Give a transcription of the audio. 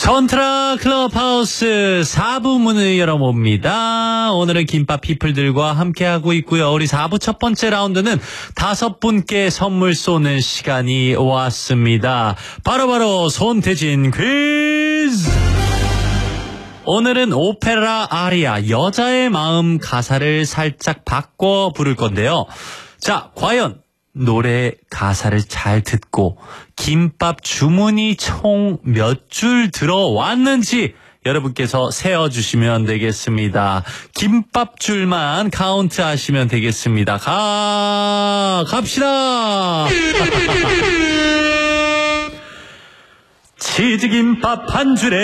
전트라 클럽하우스 4부 문을 열어봅니다. 오늘은 김밥 피플들과 함께하고 있고요. 우리 4부 첫 번째 라운드는 5분께 선물 쏘는 시간이 왔습니다. 바로바로 손태진 퀴즈! 오늘은 오페라 아리아 여자의 마음 가사를 살짝 바꿔 부를 건데요. 자, 과연 노래 가사를 잘 듣고 김밥 주문이 총 몇 줄 들어왔는지 여러분께서 세어주시면 되겠습니다. 김밥 줄만 카운트 하시면 되겠습니다. 갑시다. 치즈김밥 한 줄에